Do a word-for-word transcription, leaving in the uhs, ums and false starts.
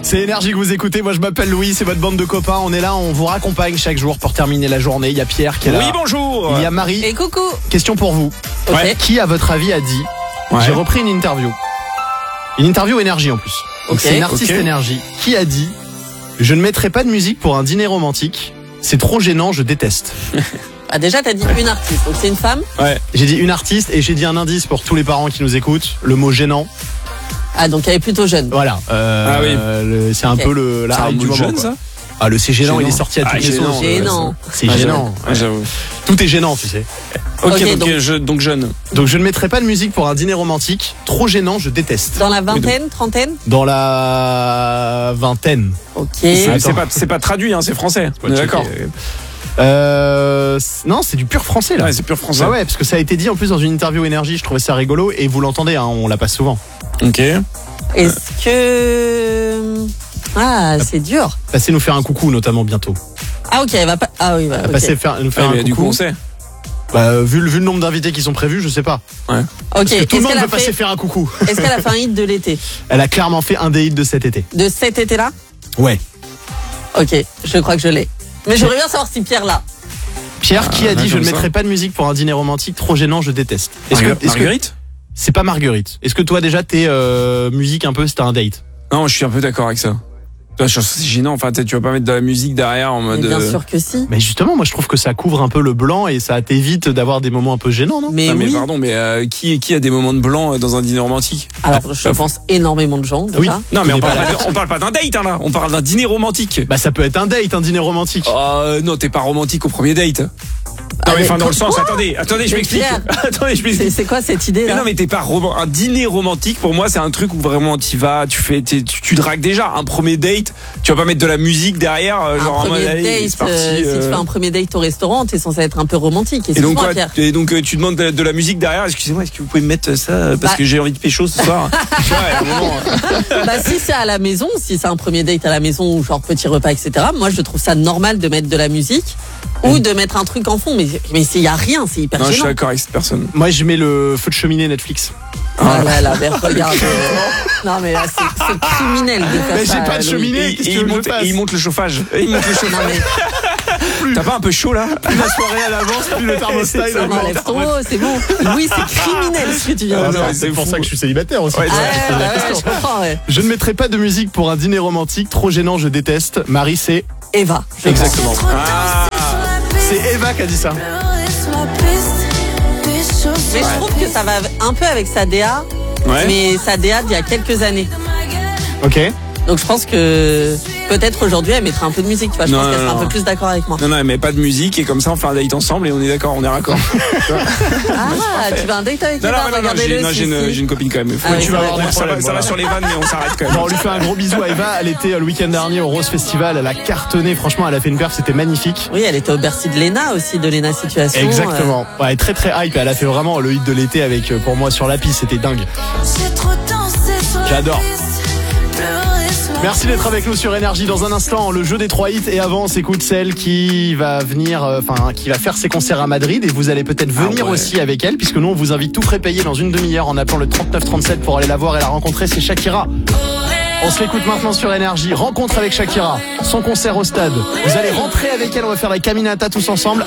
C'est Énergie que vous écoutez, moi je m'appelle Louis, c'est votre bande de copains. On est là, on vous raccompagne chaque jour pour terminer la journée. Il y a Pierre qui est là. Oui, bonjour. Il y a Marie. Et coucou. Question pour vous. Ouais. Qui, à votre avis, a dit Ouais. J'ai repris une interview. Une interview Énergie en plus. Donc Ok. c'est une artiste Ok. Énergie qui a dit Je ne mettrai pas de musique pour un dîner romantique. C'est trop gênant, je déteste. Ah, déjà, t'as dit une artiste, donc c'est une femme. Ouais. J'ai dit une artiste et j'ai dit un indice pour tous les parents qui nous écoutent. Le mot gênant. Ah, donc elle est plutôt jeune. Voilà. Euh, Ah oui. le- c'est un Ok. peu le la C'est un hype du mot moment. jeune, quoi. ça Ah, le c'est gênant, Gênant. il est sorti à Ah, toutes les gênant, sauces. ouais, Gênant. C'est Ah, gênant. Ouais, j'avoue. Tout est gênant, tu sais. Ok, Ok, donc, donc- euh, je, donc jeune. Donc je ne mettrai pas de musique pour un dîner romantique. Trop gênant, je déteste. Dans la vingtaine, trentaine. Dans la vingtaine. Ok. C'est Attends. c'est pas, c'est pas traduit, hein, c'est français. On est d'accord. Euh, c- non, c'est du pur français là. Ouais, c'est pur français. Bah ouais, parce que ça a été dit en plus dans une interview Énergie, je trouvais ça rigolo et vous l'entendez, hein, on la passe souvent. Ok. Est-ce que. Ah, c'est dur. Passez nous faire un coucou notamment bientôt. Ah, ok, elle va pas. Ah, oui, bah, ok. Passez faire, nous faire Ouais, un mais du coup, coucou. on sait. Bah, vu, le- vu le nombre d'invités qui sont prévus, je sais pas. Ok, Parce que tout est-ce le monde qu'elle veut a, passer fait... faire un coucou. est-ce qu'elle a fait un hit de l'été? Elle a clairement fait un des hits de cet été. De cet été-là? Ouais. Ok, je crois que je l'ai. Mais j'aimerais bien savoir si Pierre l'a. Pierre qui a Ah, dit je comme ne ça. mettrai pas de musique pour un dîner romantique, trop gênant, je déteste. Est-ce que, Marguer- est-ce que Marguerite c'est pas Marguerite? Est-ce que toi déjà t'es euh, musique un peu, c'était un date? Non, je suis un peu d'accord avec ça. Toi, je- C'est gênant. Enfin, tu sais, tu vas pas mettre de la musique derrière en Mais mode. bien euh, sûr que si. Mais justement, moi je trouve que ça couvre un peu le blanc et ça t'évite d'avoir des moments un peu gênants, non? Mais Ah, mais oui. pardon, mais euh, qui, qui a des moments de blanc euh, dans un dîner romantique? Alors, je pense énormément de gens. Déjà. Oui. Non, mais Qui on n'est parle, pas pas, là. on parle pas d'un date, hein, là. On parle d'un dîner romantique. Bah ça peut être un date, un dîner romantique. Euh, non, t'es pas romantique au premier date. Ah, Non, mais mais enfin, dans le quoi sens, attendez, attendez, je Mais m'explique. Pierre, Attendez, je C'est, m'explique. c'est quoi cette idée Mais là? non, mais t'es pas rom- un dîner romantique. Pour moi, c'est un truc où vraiment tu vas, tu fais, t'es- tu, tu dragues déjà. Un premier date, tu vas pas mettre de la musique derrière, euh, genre un en mode, premier allez, date, c'est parti, euh, si tu euh. fais un premier date au restaurant, t'es censé être un peu romantique. Et donc Excuse-moi, quoi Pierre. Et donc euh, tu demandes de, de la musique derrière. Excusez-moi, est-ce que vous pouvez me mettre ça euh, parce Bah- que j'ai envie de pécho ce soir. Tu vois, à un moment, euh, Bah si c'est à la maison, si c'est un premier date à la maison ou genre petit repas, et cetera. Moi je trouve ça normal de mettre de la musique ou de mettre un truc en fond. Mais mais s'il y a rien, c'est hyper non, je suis gênant. d'accord avec cette personne. Moi je mets le feu de cheminée Netflix. Ah là là, mais regarde. euh, Non mais là c'est, c'est criminel de faire Mais ça. j'ai pas de Louis. cheminée. Et, qu'est-ce et que tu il veux que je monte, fasse et il monte le chauffage. Et il monte le Non chauffage. mais T'as pas un peu chaud là? Plus la soirée à l'avance, plus le thermostat il C'est ça, augmente. enlève ton mot, c'est bon. Louis, c'est criminel ce que tu viens Ah de non, dire. mais c'est c'est pour fou. ça que je suis célibataire aussi. Ouais, Ah c'est- ouais, C'est la ouais, ouais, question. je comprends, ouais. Je ne mettrai pas de musique pour un dîner romantique, trop gênant, je déteste. Marie, c'est Eva. je exactement. Ah, C'est Eva qui a dit ça. Mais je trouve que ça va un peu avec sa D A, ouais. mais sa D A d'il y a quelques années. Ok. Donc je pense que peut-être aujourd'hui elle mettrait un peu de musique, tu vois. Je Non, pense qu'elle non, sera un non. peu plus d'accord avec moi. Non, non, elle met pas de musique et comme ça on fait un date ensemble et on est d'accord, on est raccord. Ah, tu vas un date avec Non, non, Eva, mais non, non, regardez j'ai, le non, j'ai, une, si, j'ai une copine quand même. Faut- Ah oui, tu c'est vas vrai. avoir des Ça va, problèmes. Ça va voilà. sur les vannes, mais on s'arrête quand même. Bon, on lui fait un gros bisou à Eva. Elle était euh, le week-end dernier au Rose Festival. Elle a cartonné. Franchement, elle a fait une perf. C'était magnifique. Oui, elle était au Bercy de Léna aussi, de Léna Situation. Exactement. Ouais, très très hype. Elle a fait vraiment le hit de l'été avec, euh, pour moi, sur la piste. C'était dingue. J'adore. Merci d'être avec nous sur Énergie. Dans un instant, le jeu des trois hits. Et avant, on s'écoute celle qui va venir, euh, enfin, qui va faire ses concerts à Madrid. Et vous allez peut-être venir ouais. aussi avec elle, puisque nous, on vous invite tout frais payé dans une demi-heure en appelant le trente-neuf trente-sept pour aller la voir et la rencontrer. C'est Shakira. On se l'écoute maintenant sur Énergie. Rencontre avec Shakira. Son concert au stade. Vous allez rentrer avec elle. On va faire la caminata tous ensemble.